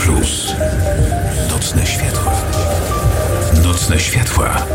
Plus. Nocne światła. Nocne światła.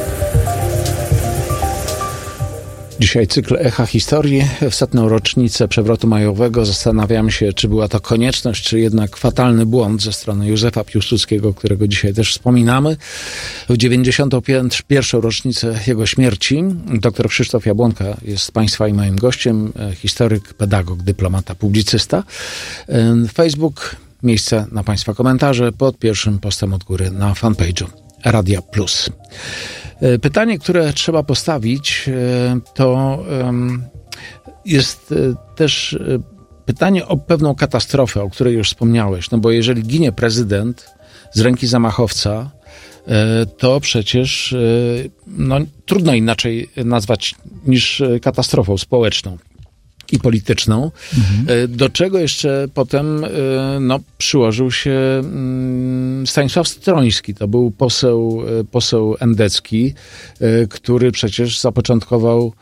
Dzisiaj cykl Echa Historii. W 100. rocznicę przewrotu majowego zastanawiam się, czy była to konieczność, czy jednak fatalny błąd ze strony Józefa Piłsudskiego, którego dzisiaj też wspominamy. W 91. rocznicę jego śmierci dr Krzysztof Jabłonka jest Państwa i moim gościem. Historyk, pedagog, dyplomata, publicysta. Facebook, miejsce na Państwa komentarze pod pierwszym postem od góry na fanpage'u Radia Plus. Pytanie, które trzeba postawić, to jest też pytanie o pewną katastrofę, o której już wspomniałeś. No bo jeżeli ginie prezydent z ręki zamachowca, to przecież trudno inaczej nazwać niż katastrofą społeczną i polityczną, do czego jeszcze potem przyłożył się Stanisław Stroński. To był poseł endecki, który przecież zapoczątkował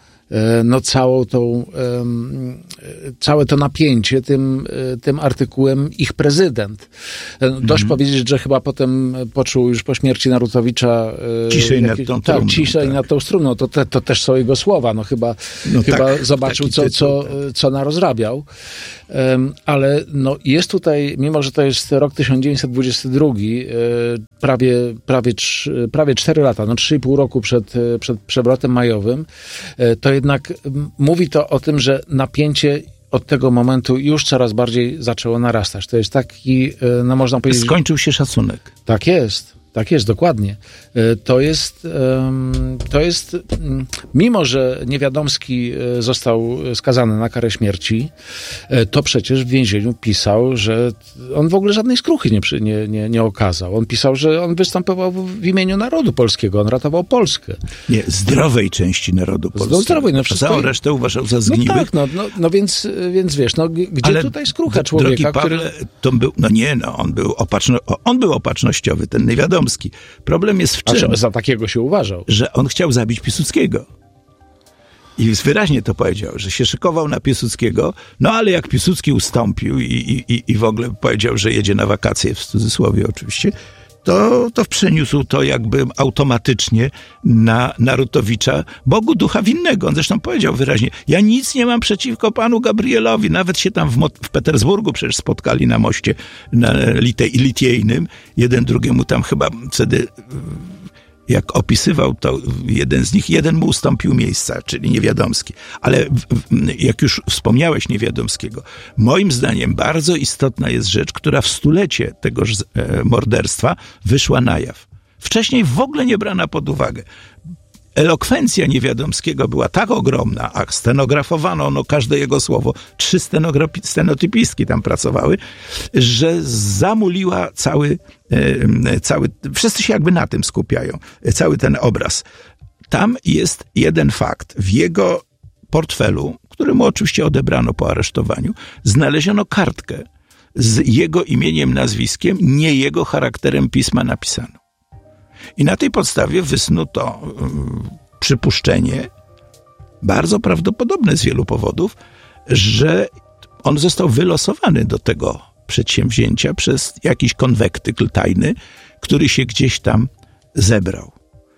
całe to napięcie tym artykułem Ich prezydent. Dość powiedzieć, że chyba potem poczuł już po śmierci Narutowicza ciszej nad tą strumną. To też są jego słowa. Chyba zobaczył, co narozrabiał. Ale jest tutaj, mimo że to jest rok 1922, prawie 4 lata, 3,5 roku przed przewrotem majowym, to jednak mówi to o tym, że napięcie od tego momentu już coraz bardziej zaczęło narastać. To jest taki, można powiedzieć... Skończył się szacunek. Tak jest, dokładnie. To jest, mimo że Niewiadomski został skazany na karę śmierci, to przecież w więzieniu pisał, że on w ogóle żadnej skruchy nie okazał. On pisał, że on występował w imieniu narodu polskiego, on ratował Polskę. Nie, zdrowej części narodu polskiego. Zdrowej, całą resztę uważał za zgniłych. Więc wiesz, gdzie ale tutaj skrucha człowieka, Pawle, on był opatrznościowy, ten Niewiadomski. Problem jest w czym? Za takiego się uważał. Że on chciał zabić Piłsudskiego. I wyraźnie to powiedział, że się szykował na Piłsudskiego, ale jak Piłsudski ustąpił i w ogóle powiedział, że jedzie na wakacje, w cudzysłowie oczywiście, to przeniósł to jakby automatycznie na Narutowicza, Bogu ducha winnego. On zresztą powiedział wyraźnie, ja nic nie mam przeciwko panu Gabrielowi. Nawet się tam w Petersburgu przecież spotkali na moście Litiejnym. Jeden drugiemu tam chyba wtedy, jak opisywał to jeden mu ustąpił miejsca, czyli Niewiadomski. Ale jak już wspomniałeś Niewiadomskiego, moim zdaniem bardzo istotna jest rzecz, która w 100-lecie tegoż morderstwa wyszła na jaw. Wcześniej w ogóle nie brana pod uwagę. Elokwencja Niewiadomskiego była tak ogromna, a stenografowano każde jego słowo, 3 stenotypistki tam pracowały, że zamuliła cały, wszyscy się jakby na tym skupiają, cały ten obraz. Tam jest jeden fakt. W jego portfelu, któremu oczywiście odebrano po aresztowaniu, znaleziono kartkę z jego imieniem, nazwiskiem, nie jego charakterem pisma napisano. I na tej podstawie wysnuto przypuszczenie, bardzo prawdopodobne z wielu powodów, że on został wylosowany do tego przedsięwzięcia przez jakiś konwektykl tajny, który się gdzieś tam zebrał.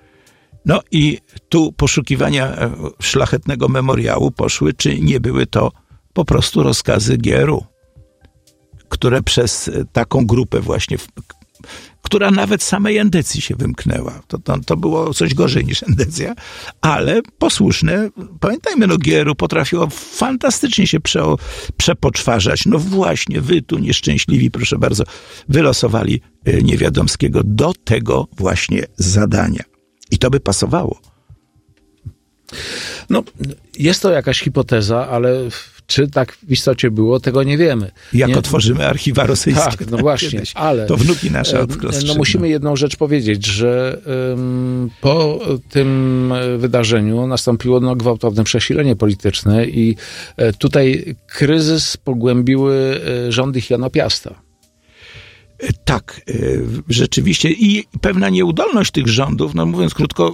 I tu poszukiwania szlachetnego memoriału poszły, czy nie były to po prostu rozkazy GRU, które przez taką grupę właśnie, która nawet samej endecji się wymknęła. To było coś gorzej niż endecja, ale posłuszne. Pamiętajmy, GRU potrafiło fantastycznie się przepoczwarzać. Właśnie, wy tu nieszczęśliwi, proszę bardzo, wylosowali Niewiadomskiego do tego właśnie zadania. I to by pasowało. Jest to jakaś hipoteza, ale czy tak w istocie było, tego nie wiemy. Otworzymy archiwa rosyjskie. Tak, właśnie, ale to wnuki nasze odklastrzymą. Musimy jedną rzecz powiedzieć, że po tym wydarzeniu nastąpiło gwałtowne przesilenie polityczne i tutaj kryzys pogłębiły rządy Jana Piasta. Tak, rzeczywiście. I pewna nieudolność tych rządów, mówiąc krótko,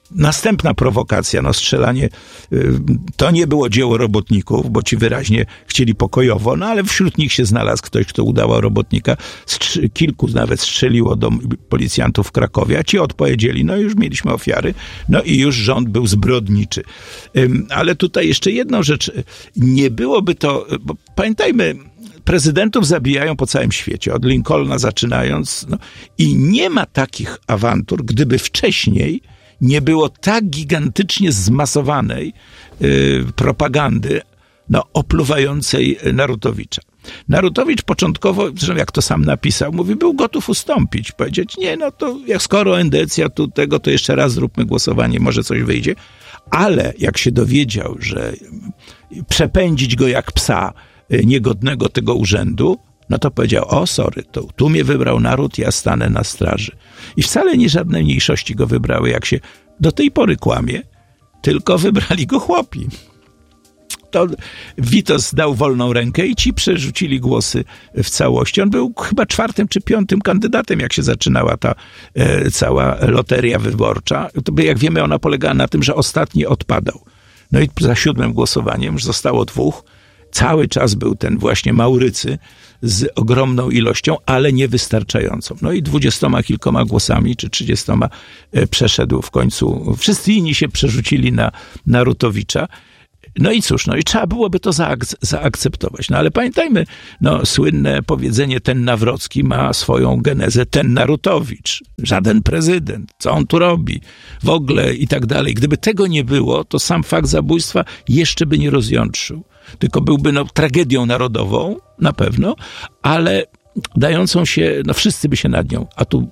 Następna prowokacja, strzelanie, to nie było dzieło robotników, bo ci wyraźnie chcieli pokojowo, ale wśród nich się znalazł ktoś, kto udawał robotnika. Kilku nawet strzeliło do policjantów w Krakowie, a ci odpowiedzieli, już mieliśmy ofiary, i już rząd był zbrodniczy. Ale tutaj jeszcze jedną rzecz, nie byłoby to, bo pamiętajmy, prezydentów zabijają po całym świecie, od Lincolna zaczynając, i nie ma takich awantur, gdyby wcześniej nie było tak gigantycznie zmasowanej propagandy opluwającej Narutowicza. Narutowicz początkowo, zresztą jak to sam napisał, był gotów ustąpić, powiedzieć, to jak skoro endecja tu tego, to jeszcze raz zróbmy głosowanie, może coś wyjdzie. Ale jak się dowiedział, że przepędzić go jak psa niegodnego tego urzędu, to powiedział, sorry, to tu mnie wybrał naród, ja stanę na straży. I wcale nie żadne mniejszości go wybrały, jak się do tej pory kłamie, tylko wybrali go chłopi. To Witos dał wolną rękę i ci przerzucili głosy w całości. On był chyba 4. czy 5. kandydatem, jak się zaczynała ta cała loteria wyborcza. To jak wiemy, ona polegała na tym, że ostatni odpadał. I za 7. głosowaniem już zostało 2. Cały czas był ten właśnie Maurycy z ogromną ilością, ale niewystarczającą. I 20 kilkoma głosami, czy 30 przeszedł w końcu. Wszyscy inni się przerzucili na Narutowicza. I cóż, i trzeba byłoby to zaakceptować. Ale pamiętajmy, słynne powiedzenie, ten Nawrocki ma swoją genezę, ten Narutowicz, żaden prezydent, co on tu robi, w ogóle i tak dalej. Gdyby tego nie było, to sam fakt zabójstwa jeszcze by nie rozjątrzył. Tylko byłby tragedią narodową, na pewno, ale dającą się, wszyscy by się nad nią, a tu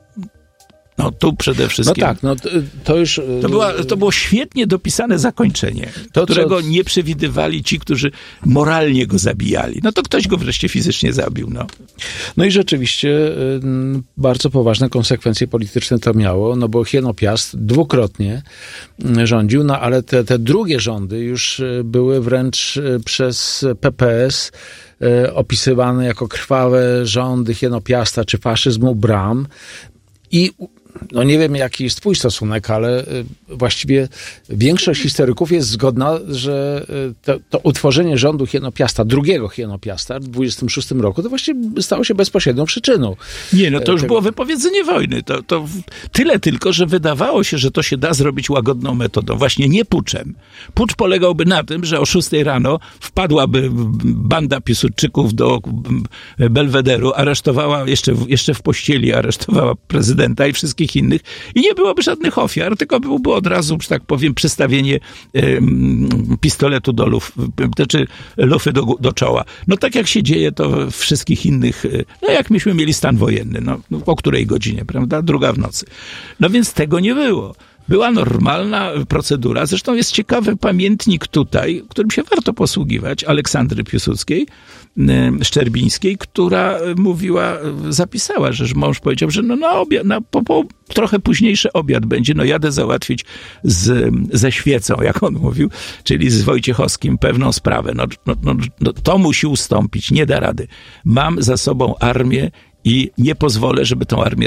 przede wszystkim. To już... To było świetnie dopisane zakończenie, którego nie przewidywali ci, którzy moralnie go zabijali. To ktoś go wreszcie fizycznie zabił. I rzeczywiście bardzo poważne konsekwencje polityczne to miało, bo Hieno Piast dwukrotnie rządził, ale te drugie rządy już były wręcz przez PPS opisywane jako krwawe rządy Hieno Piasta czy faszyzmu Bram. I nie wiem, jaki jest twój stosunek, ale właściwie większość historyków jest zgodna, że to utworzenie rządu Hieno Piasta, drugiego Hieno Piasta w 26 roku, to właściwie stało się bezpośrednią przyczyną. To już było wypowiedzenie wojny. To tyle tylko, że wydawało się, że to się da zrobić łagodną metodą. Właśnie nie puczem. Pucz polegałby na tym, że o 6 rano wpadłaby banda Piłsudczyków do Belwederu, aresztowała, jeszcze w pościeli aresztowała prezydenta i wszystkich innych i nie byłoby żadnych ofiar, tylko byłoby od razu, że tak powiem, przystawienie pistoletu do lufy do czoła. Tak jak się dzieje to w wszystkich innych, jak myśmy mieli stan wojenny, o której godzinie, prawda? 2 w nocy. Więc tego nie było. Była normalna procedura. Zresztą jest ciekawy pamiętnik tutaj, którym się warto posługiwać, Aleksandry Piłsudskiej, Szczerbińskiej, która zapisała, że mąż powiedział, że trochę późniejszy obiad będzie, jadę załatwić ze świecą, jak on mówił, czyli z Wojciechowskim pewną sprawę. To musi ustąpić, nie da rady. Mam za sobą armię i nie pozwolę, żeby tą armię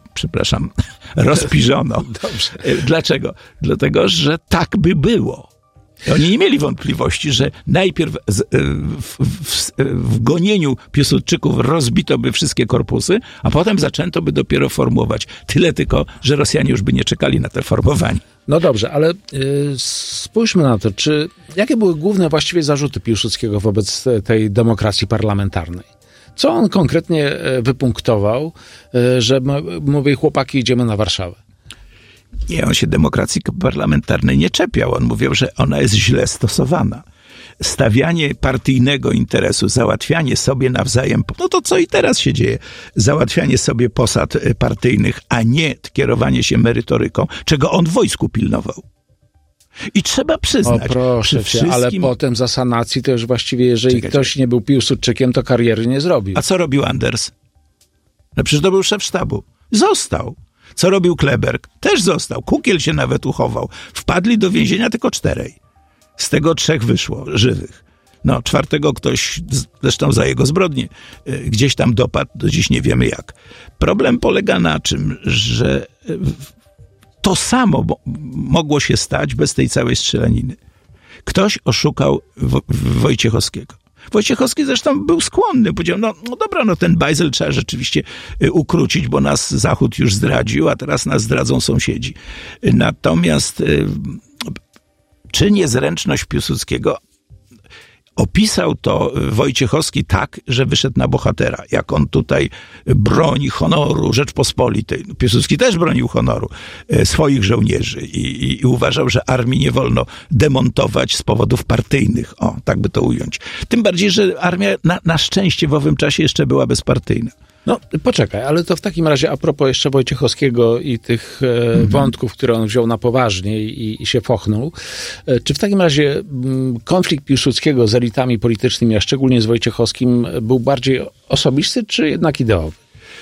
rozpiżono. Dobrze. Dlaczego? Dlatego, że tak by było. Oni nie mieli wątpliwości, że najpierw w gonieniu Piłsudczyków rozbito by wszystkie korpusy, a potem zaczęto by dopiero formować. Tyle tylko, że Rosjanie już by nie czekali na te formowanie. Dobrze, ale spójrzmy na to, jakie były główne właściwie zarzuty Piłsudskiego wobec tej demokracji parlamentarnej? Co on konkretnie wypunktował, że mówi, chłopaki, idziemy na Warszawę? Nie, on się demokracji parlamentarnej nie czepiał. On mówił, że ona jest źle stosowana. Stawianie partyjnego interesu, załatwianie sobie nawzajem, to co i teraz się dzieje, załatwianie sobie posad partyjnych, a nie kierowanie się merytoryką, czego on w wojsku pilnował. I trzeba przyznać, proszę cię, ale potem za sanacji to już właściwie, jeżeli ktoś nie był Piłsudczykiem, to kariery nie zrobił. A co robił Anders? Przecież to był szef sztabu. Został. Co robił Kleberg? Też został. Kukiel się nawet uchował. Wpadli do więzienia tylko 4. Z tego 3 wyszło, żywych. 4 ktoś, zresztą za jego zbrodnie, gdzieś tam dopadł, do dziś nie wiemy jak. Problem polega na czym, że to samo mogło się stać bez tej całej strzelaniny. Ktoś oszukał Wojciechowskiego. Wojciechowski zresztą był skłonny, powiedział, no dobra, ten bajzel trzeba rzeczywiście ukrócić, bo nas Zachód już zdradził, a teraz nas zdradzą sąsiedzi. Natomiast czy niezręczność Piłsudskiego, opisał to Wojciechowski tak, że wyszedł na bohatera. Jak on tutaj broni honoru Rzeczpospolitej. Piłsudski też bronił honoru swoich żołnierzy i uważał, że armii nie wolno demontować z powodów partyjnych. O, tak by to ująć. Tym bardziej, że armia na szczęście w owym czasie jeszcze była bezpartyjna. No, poczekaj, ale to w takim razie a propos jeszcze Wojciechowskiego i tych wątków, które on wziął na poważnie i się pochnął, czy w takim razie konflikt Piłsudskiego z elitami politycznymi, a szczególnie z Wojciechowskim, był bardziej osobisty, czy jednak ideowy?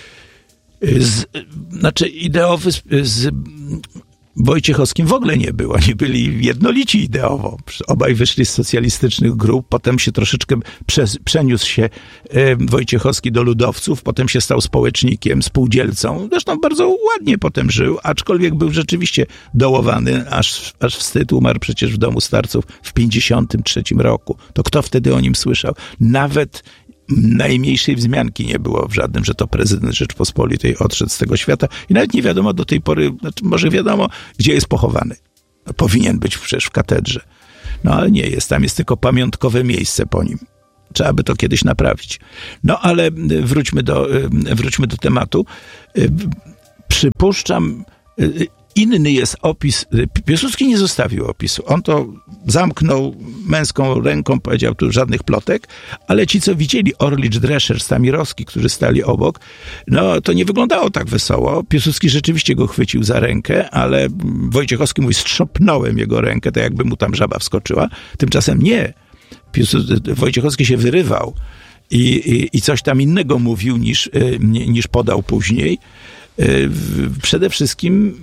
Ideowy z Wojciechowskim w ogóle nie było. Nie byli jednolici ideowo. Obaj wyszli z socjalistycznych grup, potem się troszeczkę przeniósł się Wojciechowski do ludowców, potem się stał społecznikiem, spółdzielcą. Zresztą bardzo ładnie potem żył, aczkolwiek był rzeczywiście dołowany, aż wstyd. Umarł przecież w domu starców w 1953 roku. To kto wtedy o nim słyszał? Nawet najmniejszej wzmianki nie było w żadnym, że to prezydent Rzeczpospolitej odszedł z tego świata i nawet nie wiadomo do tej pory, może wiadomo, gdzie jest pochowany. Powinien być przecież w katedrze. No ale nie jest, tam jest tylko pamiątkowe miejsce po nim. Trzeba by to kiedyś naprawić. No ale wróćmy do tematu. Przypuszczam, inny jest opis. Piłsudski nie zostawił opisu. On to zamknął męską ręką, powiedział tu żadnych plotek, ale ci, co widzieli, Orlicz, Drescher, Stamirowski, którzy stali obok, no to nie wyglądało tak wesoło. Piłsudski rzeczywiście go chwycił za rękę, ale Wojciechowski mówi, strzopnąłem jego rękę, tak jakby mu tam żaba wskoczyła. Tymczasem nie. Wojciechowski się wyrywał i coś tam innego mówił niż podał później. Przede wszystkim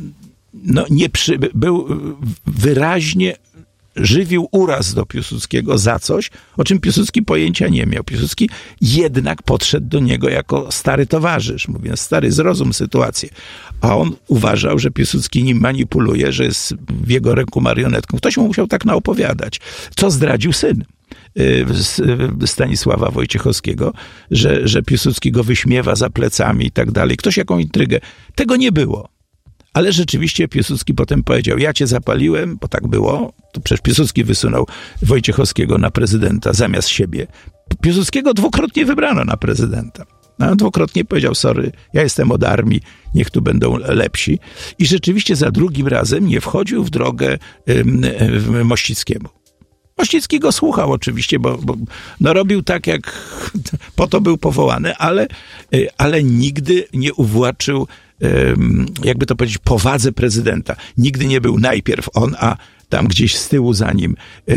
był wyraźnie żywił uraz do Piłsudskiego za coś, o czym Piłsudski pojęcia nie miał. Piłsudski jednak podszedł do niego jako stary towarzysz, mówiąc, stary, zrozum sytuację. A on uważał, że Piłsudski nim manipuluje, że jest w jego ręku marionetką. Ktoś mu musiał tak naopowiadać. Co zdradził syn Stanisława Wojciechowskiego, że Piłsudski go wyśmiewa za plecami i tak dalej. Ktoś jaką intrygę. Tego nie było. Ale rzeczywiście Piłsudski potem powiedział, ja cię zapaliłem, bo tak było. To przecież Piłsudski wysunął Wojciechowskiego na prezydenta zamiast siebie. Piłsudskiego dwukrotnie wybrano na prezydenta. No, dwukrotnie powiedział, sorry, ja jestem od armii, niech tu będą lepsi. I rzeczywiście za drugim razem nie wchodził w drogę Mościckiemu. Mościcki go słuchał oczywiście, bo robił tak, jak po to był powołany, ale nigdy nie uwłaczył, jakby to powiedzieć, powadze prezydenta. Nigdy nie był najpierw on, a tam gdzieś z tyłu za nim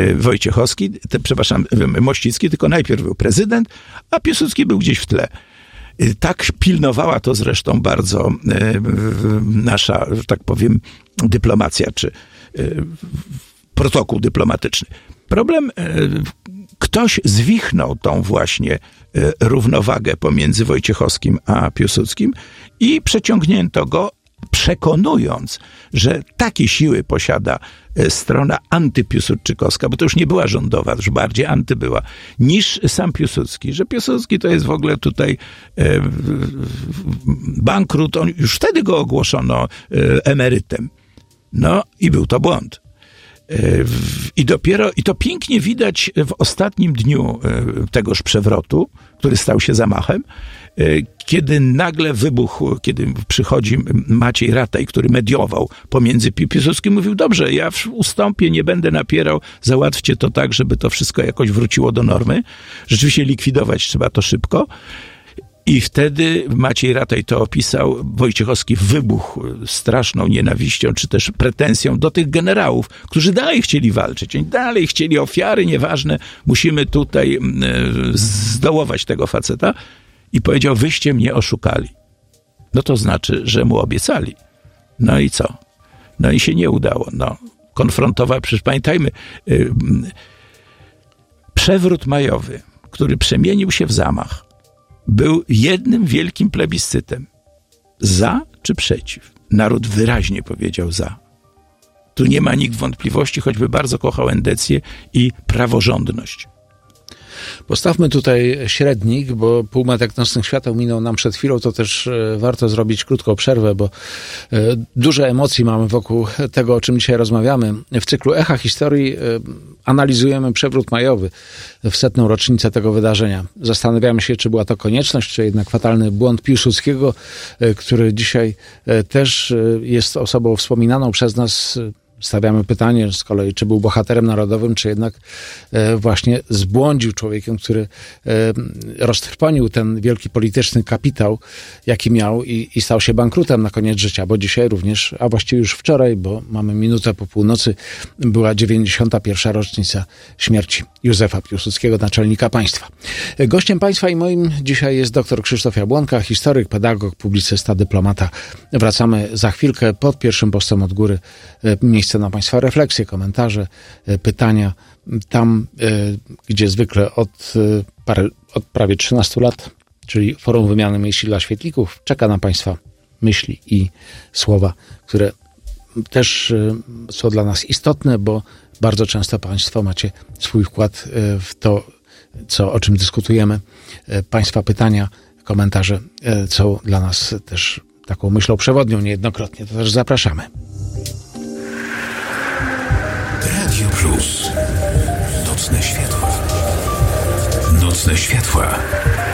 Mościcki, tylko najpierw był prezydent, a Piłsudski był gdzieś w tle. Tak pilnowała to zresztą bardzo nasza, że tak powiem, dyplomacja, czy protokół dyplomatyczny. Problem, ktoś zwichnął tą właśnie równowagę pomiędzy Wojciechowskim a Piłsudskim i przeciągnięto go, przekonując, że takie siły posiada strona antypiłsudczykowska, bo to już nie była rządowa, już bardziej anty była, niż sam Piłsudski, że Piłsudski to jest w ogóle tutaj bankrut, on już wtedy go ogłoszono emerytem. No i był to błąd. I to pięknie widać w ostatnim dniu tegoż przewrotu, który stał się zamachem, kiedy nagle wybuchł, kiedy przychodzi Maciej Rataj, który mediował pomiędzy Piłsudskim, mówił, dobrze, ja ustąpię, nie będę napierał, załatwcie to tak, żeby to wszystko jakoś wróciło do normy. Rzeczywiście likwidować trzeba to szybko. I wtedy Maciej Rataj to opisał, Wojciechowski wybuchł straszną nienawiścią, czy też pretensją do tych generałów, którzy dalej chcieli walczyć, oni dalej chcieli ofiary, nieważne, musimy tutaj zdołować tego faceta. I powiedział, wyście mnie oszukali. No to znaczy, że mu obiecali. No i co? No i się nie udało. No, konfrontował, przecież pamiętajmy, przewrót majowy, który przemienił się w zamach, był jednym wielkim plebiscytem. Za czy przeciw? Naród wyraźnie powiedział za. Tu nie ma nikt wątpliwości, choćby bardzo kochał endecję i praworządność. Postawmy tutaj średnik, bo półmetek nocnych świateł minął nam przed chwilą, to też warto zrobić krótką przerwę, bo dużo emocji mamy wokół tego, o czym dzisiaj rozmawiamy. W cyklu Echa Historii analizujemy przewrót majowy w 100. rocznicę tego wydarzenia. Zastanawiamy się, czy była to konieczność, czy jednak fatalny błąd Piłsudskiego, który dzisiaj też jest osobą wspominaną przez nas. Stawiamy pytanie z kolei, czy był bohaterem narodowym, czy jednak właśnie zbłądził, człowiekiem, który roztrwonił ten wielki polityczny kapitał, jaki miał i stał się bankrutem na koniec życia, bo dzisiaj również, a właściwie już wczoraj, bo mamy minutę po północy, była 91. rocznica śmierci Józefa Piłsudskiego, naczelnika państwa. Gościem państwa i moim dzisiaj jest dr Krzysztof Jabłonka, historyk, pedagog, publicysta, dyplomata. Wracamy za chwilkę pod pierwszym postem od góry. Miejsce na państwa refleksje, komentarze, pytania. Tam, gdzie zwykle od prawie 13 lat, czyli Forum Wymiany Myśli dla Świetlików, czeka na państwa myśli i słowa, które też są dla nas istotne, bo bardzo często państwo macie swój wkład w to, o czym dyskutujemy. Państwa pytania, komentarze są dla nas też taką myślą przewodnią niejednokrotnie. To też zapraszamy. Radio Plus. Nocne światła. Nocne światła.